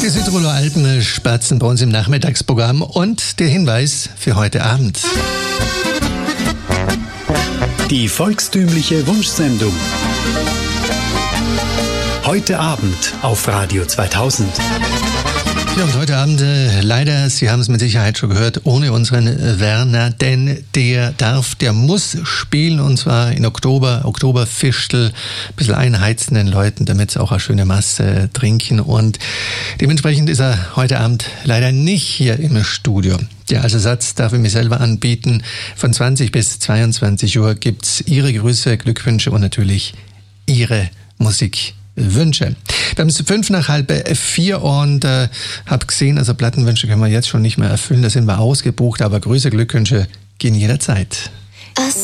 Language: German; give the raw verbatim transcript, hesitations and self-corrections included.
Die Südtiroler Alpen spatzen bei uns im Nachmittagsprogramm und der Hinweis für heute Abend. Die volkstümliche Wunschsendung. Heute Abend auf Radio zweitausend. Ja, und heute Abend, äh, leider, Sie haben es mit Sicherheit schon gehört, ohne unseren äh, Werner, denn der darf, der muss spielen, und zwar in Oktober, Oktoberfischtel, ein bisschen einheizen den Leuten, damit sie auch eine schöne Masse äh, trinken, und dementsprechend ist er heute Abend leider nicht hier im Studio. Ja, als Ersatz darf ich mich selber anbieten. Von zwanzig bis zweiundzwanzig Uhr gibt's Ihre Grüße, Glückwünsche und natürlich Ihre Musik. Wünsche. Wir haben es fünf nach halb vier und äh, habe gesehen, also Plattenwünsche können wir jetzt schon nicht mehr erfüllen, da sind wir ausgebucht, aber Grüße, Glückwünsche gehen jederzeit.